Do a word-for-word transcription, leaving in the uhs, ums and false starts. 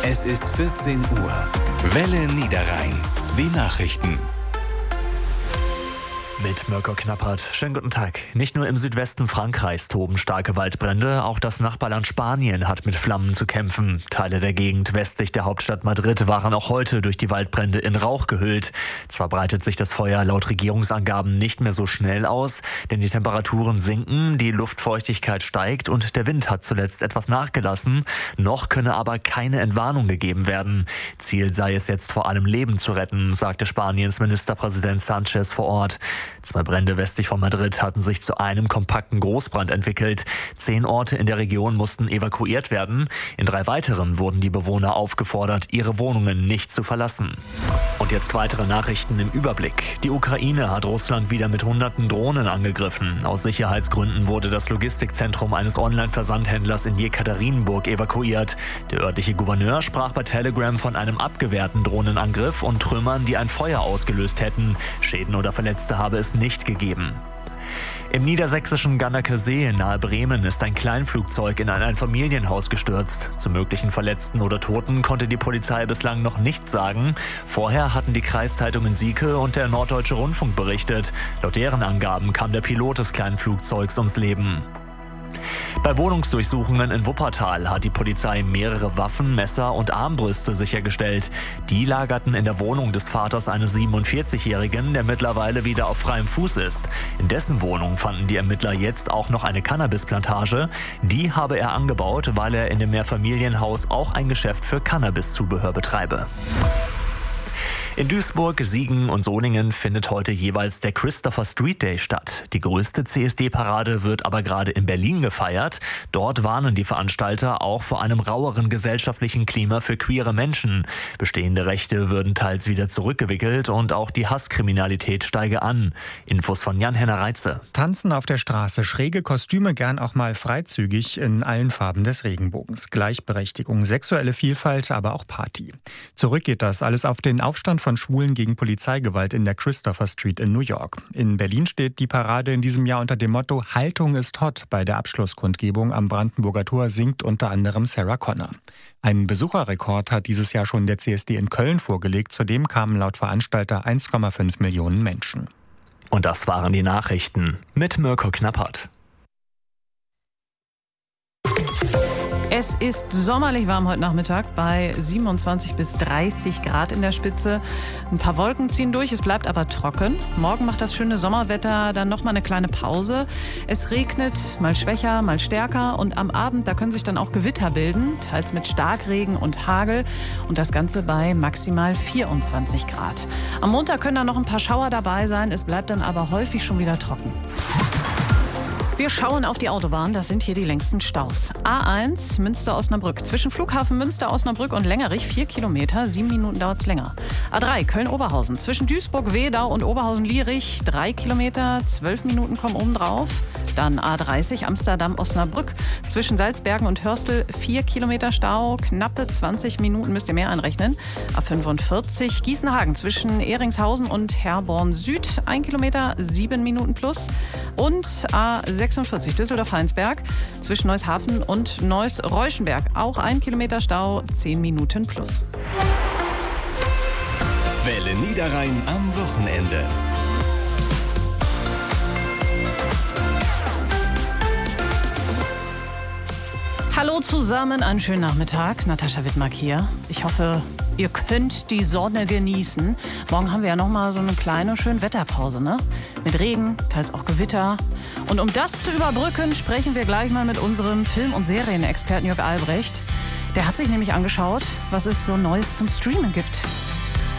Es ist vierzehn Uhr. Welle Niederrhein. Die Nachrichten. Mit Mirko Knappert. Schönen guten Tag. Nicht nur im Südwesten Frankreichs toben starke Waldbrände, auch das Nachbarland Spanien hat mit Flammen zu kämpfen. Teile der Gegend westlich der Hauptstadt Madrid waren auch heute durch die Waldbrände in Rauch gehüllt. Zwar breitet sich das Feuer laut Regierungsangaben nicht mehr so schnell aus, denn die Temperaturen sinken, die Luftfeuchtigkeit steigt und der Wind hat zuletzt etwas nachgelassen. Noch könne aber keine Entwarnung gegeben werden. Ziel sei es jetzt vor allem Leben zu retten, sagte Spaniens Ministerpräsident Sánchez vor Ort. Zwei Brände westlich von Madrid hatten sich zu einem kompakten Großbrand entwickelt. Zehn Orte in der Region mussten evakuiert werden. In drei weiteren wurden die Bewohner aufgefordert, ihre Wohnungen nicht zu verlassen. Und jetzt weitere Nachrichten im Überblick. Die Ukraine hat Russland wieder mit hunderten Drohnen angegriffen. Aus Sicherheitsgründen wurde das Logistikzentrum eines Online-Versandhändlers in Jekaterinburg evakuiert. Der örtliche Gouverneur sprach bei Telegram von einem abgewehrten Drohnenangriff und Trümmern, die ein Feuer ausgelöst hätten. Schäden oder Verletzte habe es nicht gegeben. Im niedersächsischen Gannerkesee nahe Bremen ist ein Kleinflugzeug in ein Einfamilienhaus gestürzt. Zu möglichen Verletzten oder Toten konnte die Polizei bislang noch nichts sagen. Vorher hatten die Kreiszeitungen Sieke und der Norddeutsche Rundfunk berichtet. Laut deren Angaben kam der Pilot des Kleinflugzeugs ums Leben. Bei Wohnungsdurchsuchungen in Wuppertal hat die Polizei mehrere Waffen, Messer und Armbrüste sichergestellt. Die lagerten in der Wohnung des Vaters eines siebenundvierzigjährigen, der mittlerweile wieder auf freiem Fuß ist. In dessen Wohnung fanden die Ermittler jetzt auch noch eine Cannabisplantage. Die habe er angebaut, weil er in dem Mehrfamilienhaus auch ein Geschäft für Cannabiszubehör betreibe. In Duisburg, Siegen und Solingen findet heute jeweils der Christopher Street Day statt. Die größte C S D-Parade wird aber gerade in Berlin gefeiert. Dort warnen die Veranstalter auch vor einem raueren gesellschaftlichen Klima für queere Menschen. Bestehende Rechte würden teils wieder zurückgewickelt und auch die Hasskriminalität steige an. Infos von Jan-Henner Reitze. Tanzen auf der Straße, schräge Kostüme, gern auch mal freizügig in allen Farben des Regenbogens. Gleichberechtigung, sexuelle Vielfalt, aber auch Party. Zurück geht das alles auf den Aufstand von Schwulen gegen Polizeigewalt in der Christopher Street in New York. In Berlin steht die Parade in diesem Jahr unter dem Motto Haltung ist hot. Bei der Abschlusskundgebung am Brandenburger Tor singt unter anderem Sarah Connor. Einen Besucherrekord hat dieses Jahr schon der C S D in Köln vorgelegt. Zudem kamen laut Veranstalter eins Komma fünf Millionen Menschen. Und das waren die Nachrichten mit Mirko Knappert. Es ist sommerlich warm heute Nachmittag bei siebenundzwanzig bis dreißig Grad in der Spitze. Ein paar Wolken ziehen durch, es bleibt aber trocken. Morgen macht das schöne Sommerwetter dann noch mal eine kleine Pause. Es regnet, mal schwächer, mal stärker. Und am Abend, da können sich dann auch Gewitter bilden, teils mit Starkregen und Hagel. Und das Ganze bei maximal vierundzwanzig Grad. Am Montag können dann noch ein paar Schauer dabei sein. Es bleibt dann aber häufig schon wieder trocken. Wir schauen auf die Autobahn, das sind hier die längsten Staus. A eins Münster-Osnabrück, zwischen Flughafen Münster-Osnabrück und Lengerich vier Kilometer, sieben Minuten dauert es länger. A drei Köln-Oberhausen, zwischen Duisburg-Wedau und Oberhausen-Lierich drei Kilometer, zwölf Minuten kommen oben drauf. Dann A dreißig Amsterdam-Osnabrück, zwischen Salzbergen und Hörstel vier Kilometer Stau, knappe zwanzig Minuten müsst ihr mehr anrechnen. A fünfundvierzig Gießenhagen, zwischen Ehringshausen und Herborn Süd ein Kilometer, sieben Minuten plus. Und A sechsundvierzig Düsseldorf-Heinsberg, zwischen Neushafen und Neuss-Reuschenberg auch ein Kilometer Stau, zehn Minuten plus. Welle Niederrhein am Wochenende. Hallo zusammen, einen schönen Nachmittag. Natascha Wittmark hier. Ich hoffe, ihr könnt die Sonne genießen. Morgen haben wir ja noch mal so eine kleine, schöne Wetterpause, ne? Mit Regen, teils auch Gewitter. Und um das zu überbrücken, sprechen wir gleich mal mit unserem Film- und Serienexperten Jörg Albrecht. Der hat sich nämlich angeschaut, was es so Neues zum Streamen gibt.